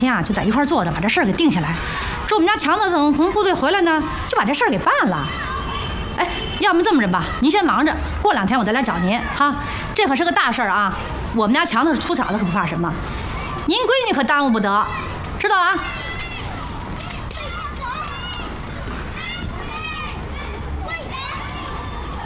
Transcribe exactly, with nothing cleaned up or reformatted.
天啊，就在一块坐着，把这事儿给定下来。这我们家强子等从部队回来呢，就把这事儿给办了。哎，要么这么着吧，您先忙着，过两天我再来找您哈。这可是个大事儿啊！我们家强子是秃草的，可不怕什么。您闺女可耽误不得，知道啊？